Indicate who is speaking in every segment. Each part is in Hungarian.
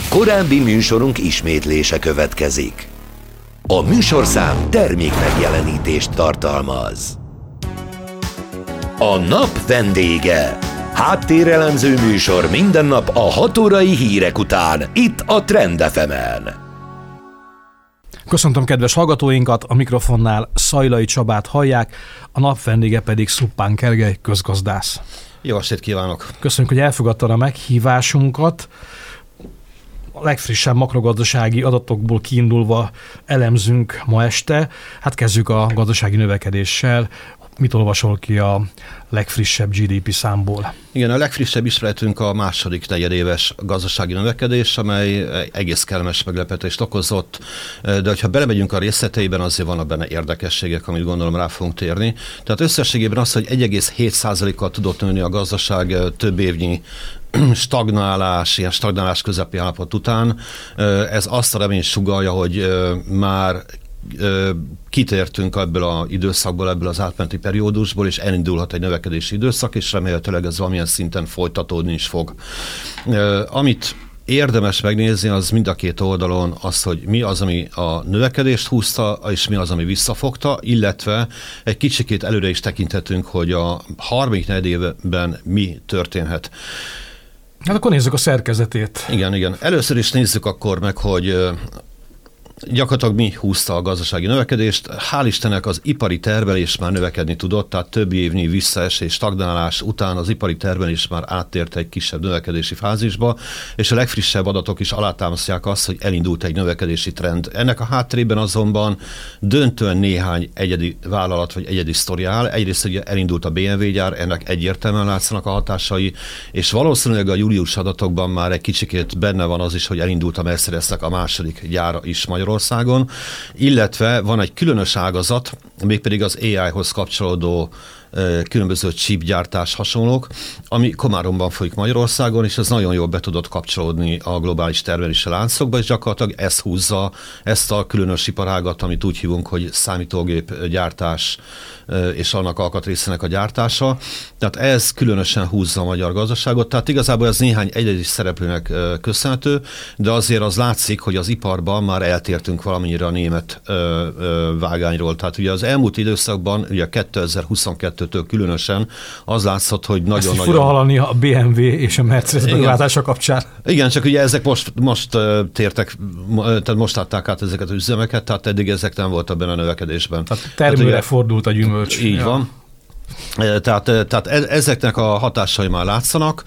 Speaker 1: Korábbi műsorunk ismétlése következik. A műsorszám termék megjelenítést tartalmaz. A nap vendége. Háttérelemző műsor minden nap a 6 órai hírek után, itt a Trend FM-en.
Speaker 2: Köszöntöm kedves hallgatóinkat, a mikrofonnál Szajlai Csabát hallják, a nap vendége pedig Szuppán Gergely közgazdász.
Speaker 3: Jó estét kívánok!
Speaker 2: Köszönjük, hogy elfogadtad a meghívásunkat. A legfrissebb makrogazdasági adatokból kiindulva elemzünk ma este. Hát kezdjük a gazdasági növekedéssel. Mit olvasol ki a legfrissebb GDP számból?
Speaker 3: Igen, a legfrissebb ismeretünk a második negyedéves gazdasági növekedés, amely egész kellemes meglepetést okozott, de hogyha belemegyünk a részleteiben, azért vannak benne érdekességek, amit gondolom rá fogunk térni. Tehát összességében az, hogy 1,7%-kal tudott nőni a gazdaság több évnyi ilyen stagnálás közepi állapot után, ez azt a reményt sugallja, hogy már kitértünk ebből az időszakból, ebből az átmeneti periódusból, és elindulhat egy növekedési időszak, és remélhetőleg ez valamilyen szinten folytatódni is fog. Amit érdemes megnézni, az mind a két oldalon az, hogy mi az, ami a növekedést húzta, és mi az, ami visszafogta, illetve egy kicsikét előre is tekinthetünk, hogy a harmadik negyedévben mi történhet.
Speaker 2: Hát akkor nézzük a szerkezetét.
Speaker 3: Igen. Először is nézzük akkor meg, hogy gyakorlatilag mi húzta a gazdasági növekedést. Hál' Istennek az ipari termelés már növekedni tudott, tehát több évnyi visszaesés, stagnálás után az ipari termelés már áttért egy kisebb növekedési fázisba, és a legfrissebb adatok is alátámasztják azt, hogy elindult egy növekedési trend. Ennek a hátterében azonban döntően néhány egyedi vállalat vagy egyedi sztori áll. Egyrészt ugye elindult a BMW gyár, ennek egyértelműen látszanak a hatásai, és valószínűleg a július adatokban már egy kicsikét benne van az is, hogy elindult a Mercedesnek a második gyára is Magyarországon, illetve van egy különös ágazat, mégpedig az AI-hoz kapcsolódó különböző chipgyártás hasonlók, ami Komáromban folyik Magyarországon, és ez nagyon jól be tudott kapcsolódni a globális termelési láncokba, és gyakorlatilag ez húzza ezt a különös iparágat, amit úgy hívunk, hogy számítógép gyártás és annak alkatrészének a gyártása. Tehát ez különösen húzza a magyar gazdaságot, tehát igazából ez néhány egyedi szereplőnek köszönhető, de azért az látszik, hogy az iparban már eltértünk valamennyire a német vágányról. Tehát ugye az elmúlt időszakban, ugye 2022-től különösen az látszott, hogy nagyon-nagyon...
Speaker 2: Fura hallani a BMW és a Mercedes megváltása kapcsán.
Speaker 3: Igen, csak ugye ezek most tértek, tehát most adták át ezeket az üzemeket, tehát eddig ezek nem voltak benne a növekedésben.
Speaker 2: Tehát termőre fordult a gyümölcs.
Speaker 3: Így van. Tehát ezeknek a hatásai már látszanak,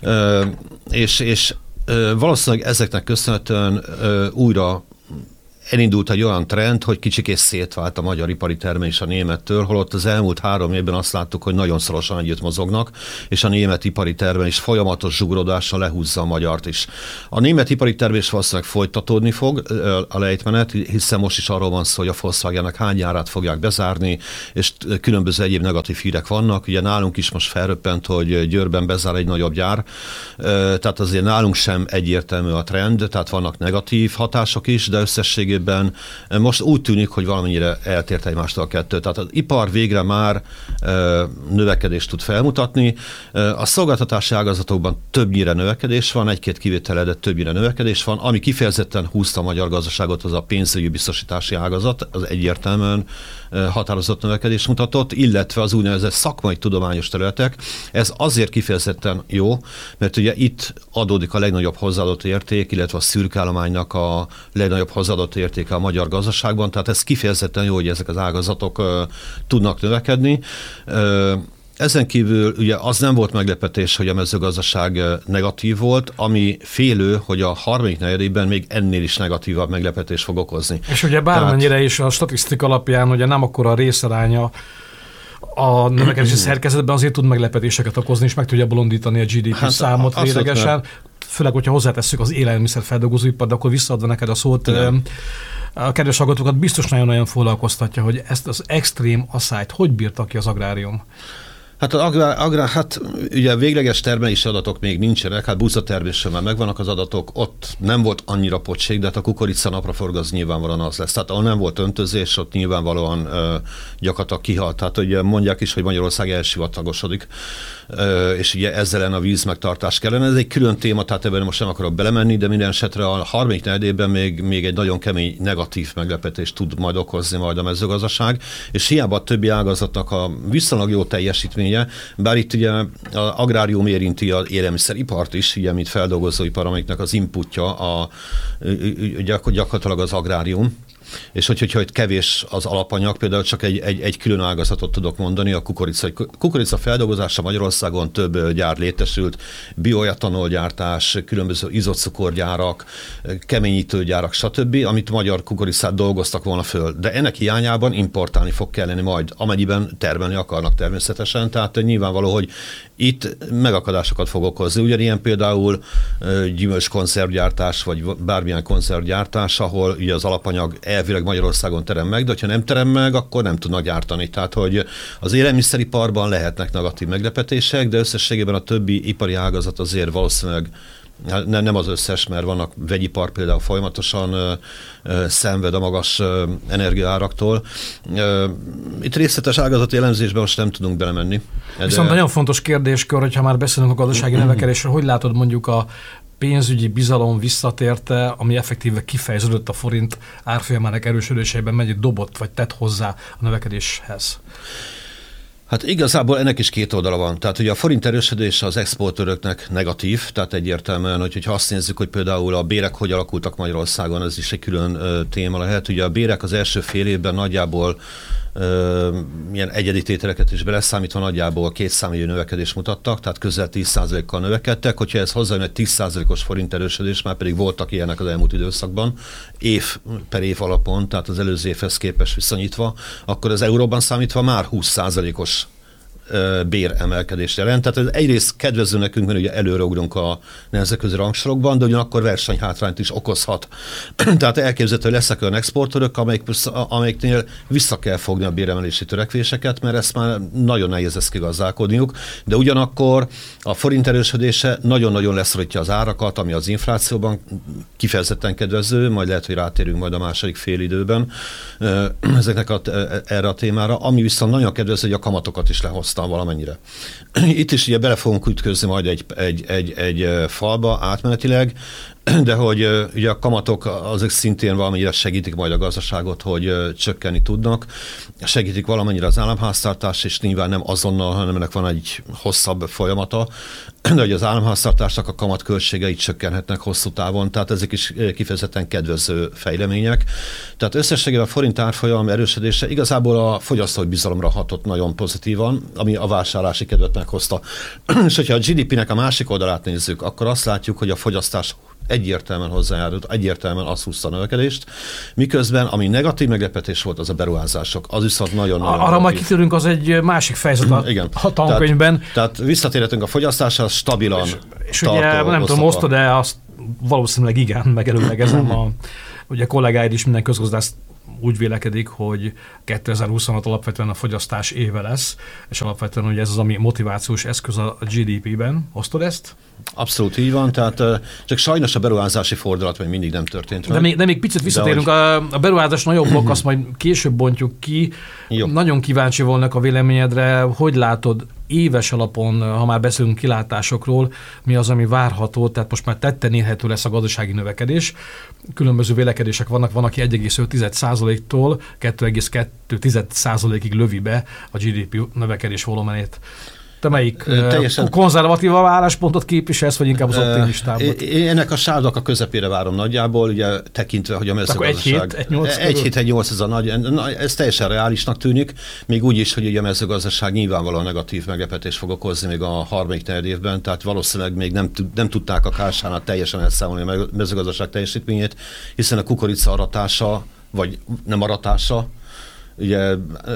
Speaker 3: és valószínűleg ezeknek köszönhetően újra elindult egy olyan trend, hogy kicsikét szétvált a magyar ipari termelés a némettől, holott az elmúlt 3 évben azt láttuk, hogy nagyon szorosan együtt mozognak, és a német ipari termelés folyamatos zsugorodásra lehúzza a magyart is. A német ipari termelés valószínűleg folytatódni fog a lejtmenet, hiszen most is arról van szó, hogy a Volkswagennek hány gyárát fogják bezárni, és különböző egyéb negatív hírek vannak. Ugye nálunk is most felröppent, hogy Győrben bezár egy nagyobb gyár, tehát azért nálunk sem egyértelmű a trend, tehát vannak negatív hatások is, de összességében most úgy tűnik, hogy valamennyire eltért egymástól a kettő. Tehát az ipar végre már növekedést tud felmutatni. A szolgáltatási ágazatokban többnyire növekedés van, egy-két kivétellel, de többnyire növekedés van. Ami kifejezetten húzta a magyar gazdaságot, az a pénzügyi biztosítási ágazat, az egyértelműen határozott növekedést mutatott, illetve az úgynevezett szakmai tudományos területek. Ez azért kifejezetten jó, mert ugye itt adódik a legnagyobb hozzáadott érték, illetve a szürkállománynak a legnagyobb hozzáadott értéke a magyar gazdaságban, tehát ez kifejezetten jó, hogy ezek az ágazatok tudnak növekedni. Ezen kívül ugye az nem volt meglepetés, hogy a mezőgazdaság negatív volt, ami félő, hogy a harmadik negyedében még ennél is negatívabb meglepetés fog okozni.
Speaker 2: És ugye bármennyire is a statisztika alapján ugye nem akkora a részaránya a növekedési szerkezetben, azért tud meglepetéseket okozni, és meg tudja bolondítani a GDP számot véglegesen. Főleg, hogyha hozzátesszük az élelmiszerfeldolgozóipart, de akkor visszaadva neked a szót, a kedves hallgatókat biztos nagyon-nagyon foglalkoztatja, hogy ezt az extrém asszályt hogy bírta ki az agrárium?
Speaker 3: Hát hát ugye végleges termelési adatok még nincsenek, hát búzatermésről már megvannak az adatok, ott nem volt annyira pocség, de hát a kukorica napraforgó az nyilvánvalóan az lesz. Tehát ahol nem volt öntözés, ott nyilvánvalóan gyakorlatilag kihalt. Tehát ugye mondják is, hogy Magyarország elsivatagosodik. és ugye ezzel ellen a vízmegtartás kellene. Ez egy külön téma, tehát ebben most nem akarok belemenni, de minden esetre a harmadik negyedében még egy nagyon kemény negatív meglepetést tud majd okozni majd a mezőgazdaság, és hiába a többi ágazatnak a viszonylag jó teljesítménye, bár itt ugye az agrárium érinti az élelmiszeripart is, ugye, mint feldolgozóipar, amelyiknek az inputja gyakorlatilag az agrárium. És hogyha itt kevés az alapanyag, például csak egy külön ágazatot tudok mondani, a kukorica feldolgozása Magyarországon több gyár létesült, bioetanol gyártás, különböző izocukorgyárak, keményítőgyárak, stb., amit magyar kukoricát dolgoztak volna föl. De ennek hiányában importálni fog kelleni majd, amennyiben termelni akarnak természetesen, tehát nyilvánvaló, hogy itt megakadásokat fog okozni. Ugyanilyen például gyümölcskonzervgyártás, vagy bármilyen konzervgyártás, ahol ugye az alapanyag elvileg Magyarországon terem meg, de ha nem terem meg, akkor nem tudnak gyártani. Tehát, hogy az élelmiszeriparban lehetnek negatív meglepetések, de összességében a többi ipari ágazat azért valószínűleg nem az összes, mert vannak vegyipar például folyamatosan szenved a magas energiaáraktól. Itt részletes ágazati elemzésben most nem tudunk belemenni.
Speaker 2: Viszont nagyon fontos kérdéskör, hogyha már beszélünk a gazdasági növekedésről, hogy látod mondjuk a pénzügyi bizalom visszatérte, ami effektíve kifejeződött a forint árfolyamának erősödésében, mennyit dobott vagy tett hozzá a növekedéshez?
Speaker 3: Hát igazából ennek is két oldala van. Tehát ugye a forint erősödése az exportőröknek negatív, tehát egyértelműen, hogyha azt nézzük, hogy például a bérek hogy alakultak Magyarországon, ez is egy külön téma lehet. Ugye a bérek az első fél évben nagyjából ilyen egyedi tételeket is beleszámítva nagyjából 2 számjegyű növekedést mutattak, tehát közel 10%-kal növekedtek. Hogyha ez hozzájön egy 10%-os forint erősödés, már pedig voltak ilyenek az elmúlt időszakban, év per év alapon, tehát az előző évhez képest viszonyítva, akkor az euróban számítva már 20%-os béremelkedést jelent. Tehát ez egyrészt kedvező nekünk, mert ugye előreugrunk a nemzetközi rangsorokban, de ugyanakkor versenyhátrányt is okozhat. Tehát elképzelhető, hogy lesznek olyan exportőrök, amelyiknél vissza kell fogni a béremelési törekvéseket, mert ezt már nagyon nehéz ezt kigazdálkodniuk, de ugyanakkor a forint erősödése nagyon-nagyon leszorítja az árakat, ami az inflációban kifejezetten kedvező, majd lehet, hogy rátérünk majd a második félidőben erre a témára, ami viszont nagyon kedvező, hogy a kamatokat is lehozta valamennyire. Itt is ugye bele fogunk ütközni majd egy falba átmenetileg, de hogy ugye a kamatok azok szintén valamennyire segítik majd a gazdaságot, hogy csökkenni tudnak, segítik valamennyire az államháztartást, és nyilván nem azonnal, hanem ennek van egy hosszabb folyamata, de hogy az államháztartásnak a kamatköltségei csökkenhetnek hosszú távon, tehát ezek is kifejezetten kedvező fejlemények. Tehát összességében a forint árfolyam erősödése igazából a fogyasztói bizalomra hatott nagyon pozitívan, ami a vásárlási kedvet meghozta. És hogyha a GDP-nek a másik oldalát nézzük, akkor azt látjuk, hogy a fogyasztás egyértelműen hozzájárult, egyértelműen az húzta a növekedést, miközben ami negatív meglepetés volt, az a beruházások. Az viszont nagyon-nagyon
Speaker 2: arra majd kitérünk, az egy másik fejezet a tankönyvben.
Speaker 3: Tehát visszatérhetünk a fogyasztásra, stabilan
Speaker 2: és ugye nem tudom, osztod, de azt valószínűleg igen, megelőlegezem ugye kollégáid is, minden közgazdász úgy vélekedik, hogy 2026 alapvetően a fogyasztás éve lesz, és alapvetően ugye ez az, ami motivációs eszköz a GDP-ben. Osztod ezt?
Speaker 3: Abszolút így van, tehát csak sajnos a beruházási fordulat még mindig nem történt meg.
Speaker 2: De még picit visszatérünk, a beruházás nagyobb blokk, azt majd később bontjuk ki. Jó. Nagyon kíváncsi volnak a véleményedre, hogy látod éves alapon, ha már beszélünk kilátásokról, mi az, ami várható, tehát most már tetten érhető lesz a gazdasági növekedés. Különböző vélekedések vannak, van, aki 1,5%-tól 2,2%-ig lövi be a GDP növekedés volumenét. Te melyik konzervatívabb álláspontot képviselsz, vagy inkább az optimistábbat?
Speaker 3: Én ennek a sávnak a közepére várom nagyjából, ugye tekintve, hogy a mezőgazdaság... 1,7-1,8 ez a nagy, ez teljesen reálisnak tűnik, még úgy is, hogy ugye a mezőgazdaság nyilvánvalóan negatív meglepetés fog okozni még a harmadik negyed évben, tehát valószínűleg még nem tudták a KSH-nál teljesen elszámolni a mezőgazdaság teljesítményét, hiszen a kukorica aratása, vagy nem aratása, ugye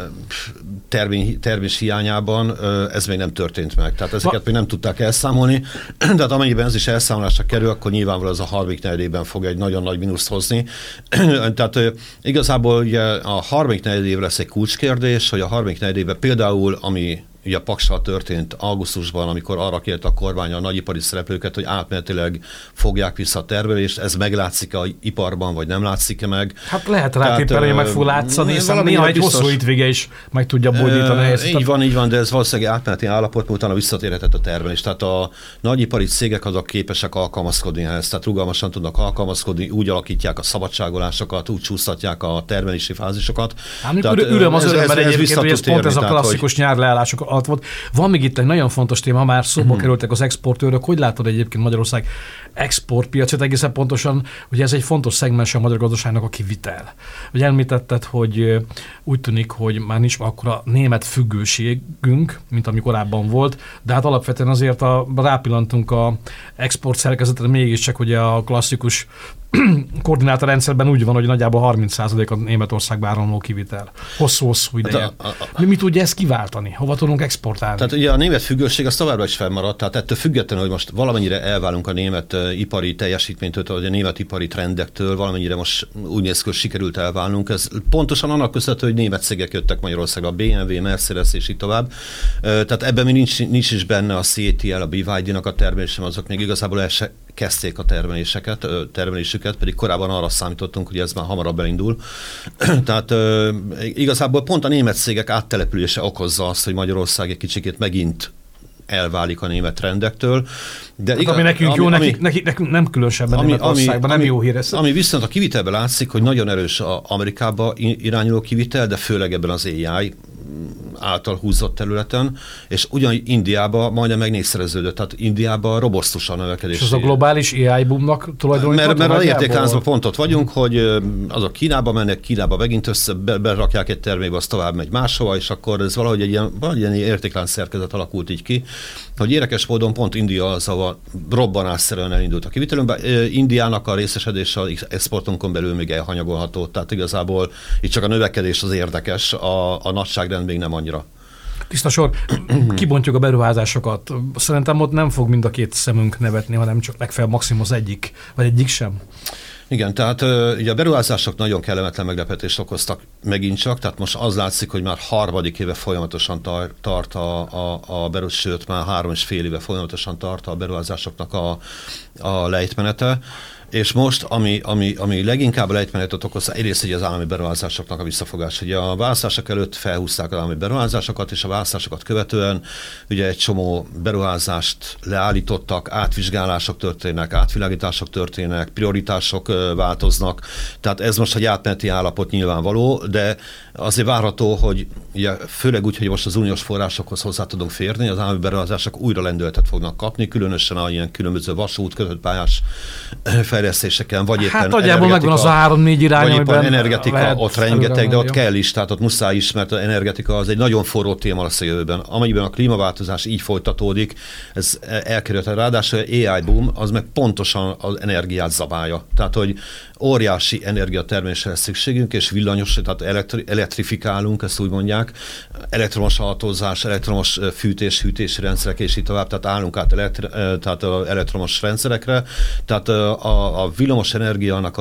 Speaker 3: termés hiányában ez még nem történt meg. Tehát ezeket még nem tudták elszámolni, de hát amennyiben ez is elszámolásra kerül, akkor nyilvánvalóan ez a harmadik negyedében fog egy nagyon nagy mínuszt hozni. Tehát igazából ugye a harmadik negyedében lesz egy kulcskérdés, hogy a harmadik negyedében például, ami ugye a Paksal történt augusztusban, amikor arra kérte a kormány a nagyipari szereplőket, hogy átmenetileg fogják vissza a termelést, ez meglátszik a iparban, vagy nem látszik-e meg?
Speaker 2: Hát lehet rátételni, hogy meg fog látszani, hiszen néha egy hosszú hétvége is meg tudja bonyolítani a helyzetet.
Speaker 3: Így van, de ez valószínűleg átmeneti állapot, mert utána visszatérhetett a termelés. Tehát a nagyipari cégek azok képesek alkalmazkodni ehhez, tehát rugalmasan tudnak alkalmazkodni, úgy alakítják a szabadságolásokat, úgy csúsztatják a termelési fázisokat.
Speaker 2: Öröm az örömben egyébként, hogy ez pont ez a klasszikus nyárleállások alatt volt. Van még itt egy nagyon fontos téma, már szóba kerültek az exportőrök. Hogy látod egyébként Magyarország exportpiacát egészen pontosan, ugye ez egy fontos szegmens a magyar gazdaságnak a kivitel. Ugye említetted, hogy úgy tűnik, hogy már nincs akkora német függőségünk, mint ami korábban volt, de hát alapvetően azért rápillantunk a export szerkezetre, mégiscsak ugye a klasszikus koordinátorrendszerben úgy van, hogy nagyjából 30% a Németországba áramló kivitel. Hosszú-hosszú ideje. Mi tudja ezt kiváltani? Hova tudunk exportálni?
Speaker 3: Tehát ugye a német függőség az továbbra is fennmaradt, tehát ettől függetlenül, hogy most valamennyire elválunk a német ipari teljesítménytől, vagy a német ipari trendektől, valamennyire most úgy néz ki, hogy sikerült elválnunk. Ez pontosan annak köszönhető, hogy német cégek jöttek Magyarországra, a BMW, Mercedes és így tovább. Tehát ebben mi nincs is benne a CATL, a BYD-nak a termelésem, azok még igazából el se kezdték a termelésüket, pedig korábban arra számítottunk, hogy ez már hamarabb elindul. Tehát igazából pont a német cégek áttelepülése okozza azt, hogy Magyarország egy kicsikét megint elválik a német trendektől.
Speaker 2: De hát ami nekünk jó, nekünk nem különösebben Németországban, nem jó hír ez.
Speaker 3: Ami viszont a kivitelben látszik, hogy nagyon erős az Amerikába irányuló kivitel, de főleg ebben az AI által húzott területen, és ugyan Indiában majdnem meg négyszereződött, tehát Indiában robosztusan növekedés.
Speaker 2: És az a globális AI boomnak tulajdonképpen?
Speaker 3: Mert a értékláncban pont ott vagyunk, hogy azok Kínába mennek, Kínába megint össze, berakják egy termékbe, az tovább megy máshova, és akkor ez valahogy egy ilyen értéklánc szerkezet alakult így ki, hogy érdekes módon pont India az, ahol robbanásszerűen elindult a kivitelünkben. Indiának a részesedése az exportunkon belül még elhanyagolható, tehát igazából itt csak a növekedés az érdekes, a nagyságrend még nem annyira.
Speaker 2: Tiszta sor, kibontjuk a beruházásokat. Szerintem ott nem fog mind a két szemünk nevetni, hanem csak legfeljebb maximum az egyik, vagy egyik sem.
Speaker 3: Igen, tehát ugye a beruházások nagyon kellemetlen meglepetést okoztak megint csak, tehát most az látszik, hogy már harmadik éve folyamatosan tart a beruházás, sőt már 3,5 éve folyamatosan tart a beruházásoknak a lejtmenete. És most, ami leginkább a lejtmenetet okozza, egyrészt ugye az állami beruházásoknak a visszafogás. Ugye a választások előtt felhúzták az állami beruházásokat, és a választásokat követően ugye egy csomó beruházást leállítottak, átvizsgálások történnek, átvilágítások történnek, prioritások változnak. Tehát ez most egy átmeneti állapot nyilvánvaló, de azért várható, hogy ugye, főleg úgy, hogy most az uniós forrásokhoz hozzá tudunk férni, az állami beruházások újra lendületet fognak kapni, különösen a ilyen különböző vasút, kötöttpályás fejlesztéseken, vagy éppen
Speaker 2: nagyjából megvan az a 3-4 irány,
Speaker 3: vagy éppen energetika, ott rengeteg, de ott kell is, tehát ott muszáj is, mert az energetika az egy nagyon forró téma lesz a jövőben. Amennyiben a klímaváltozás így folytatódik, ez elkerülhetetlen. Ráadásul az AI boom, az meg pontosan az energiát zabálja. Tehát, hogy óriási energiatermésre lesz szükségünk, és villanyos, tehát elektrifikálunk, ezt úgy mondják, elektromos autózás, elektromos hűtési rendszerek, és így tovább, tehát állunk át tehát elektromos rendszerekre, tehát a villamos energiának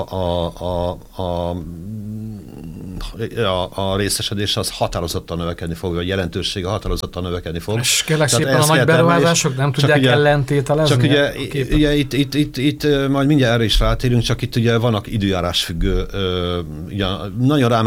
Speaker 3: a részesedése az határozottan növekedni fog, vagy jelentősége határozottan növekedni fog.
Speaker 2: És kérlek szépen a nagy beruházások nem tudják ellentételezni?
Speaker 3: Csak ugye itt majd mindjárt erre is rátérünk, csak itt ugye vannak időjárás függő, ugye nagyon ráment